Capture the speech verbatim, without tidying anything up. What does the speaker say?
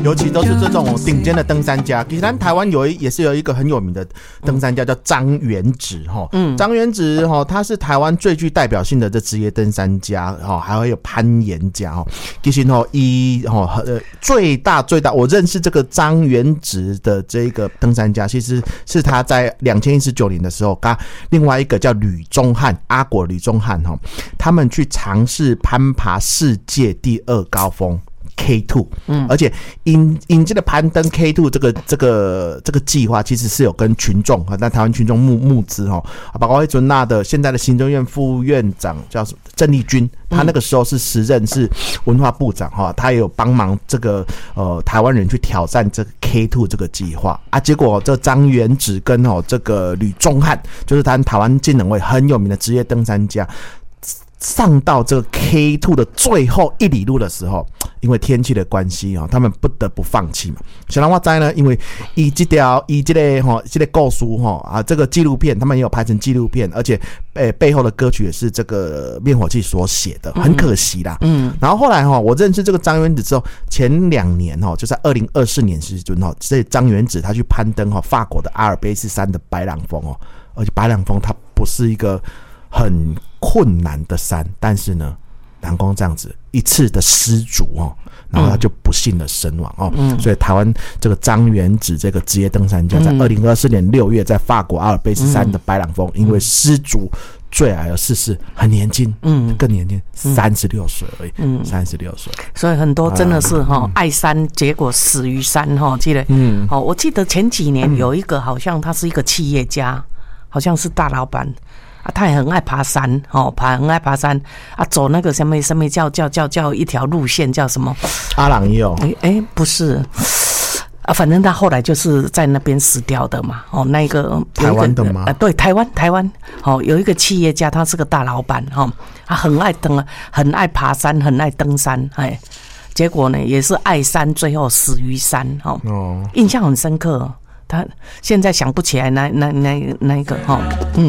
尤其都是这种顶尖的登山家。其实咱台湾有一也是有一个很有名的登山家叫张元直哈，嗯，张元直哈，他是台湾最具代表性的这职业登山家哈，还会有攀岩家哈。其实哈，一哈呃最大最大，我认识这个张元直的这个登山家，其实是他在两千一十九年的时候，跟另外一个叫吕宗翰阿果吕宗翰哈，他们去尝试攀爬世界第二高峰。K 二， 嗯，而且因因这个攀登 K 二 这个这个这个计划，其实是有跟群众和那台湾群众募募资哈，包括准那的现在的行政院副院长叫什么郑丽君，他那个时候是时任是文化部长哈，他也有帮忙这个呃台湾人去挑战这个 K 二 这个计划啊，结果这张元直跟哦这个吕宗翰，就是他台湾近两位很有名的职业登山家。上到这个 K 二 的最后一里路的时候，因为天气的关系他们不得不放弃嘛。想让我知呢，因为以这条以这个哈这个故事哈啊这个纪录片，他们也有拍成纪录片，而且诶背后的歌曲也是这个灭火器所写的，很可惜啦。嗯，然后后来哈，我认识这个张元直之后，前两年哈就在二零二四年时阵哈，这张元直他去攀登哈法国的阿尔卑斯山的白朗峰哦，而且白朗峰它不是一个很困难的山，但是呢，南宫这样子一次的失足哦，然后他就不幸的身亡哦。嗯、所以台湾这个张元直这个职业登山家，在二零二四年六月在法国阿尔卑斯山的白朗峰，因为失足坠崖而逝世，很年轻，嗯，更年轻，三十六岁而已，嗯，三十六岁。 所以很多真的是哈、嗯、爱山，结果死于山哈，记得，嗯，好，我记得前几年有一个好像他是一个企业家，好像是大老板。啊，他也很爱爬山，哦，爬很爱爬山啊，走那个什么什么叫叫叫叫一条路线叫什么？ 阿朗伊哦， 哎哎，不是啊，反正他后来就是在那边死掉的嘛。哦，那个台湾的吗？ 啊，对，台湾台湾，哦，有一个企业家，他是个大老板，哦，他很爱登，很爱爬山，很爱登山，哎，结果呢也是爱山，最后死于山，哦，哦印象很深刻。他现在想不起来那那那那一个哈，嗯。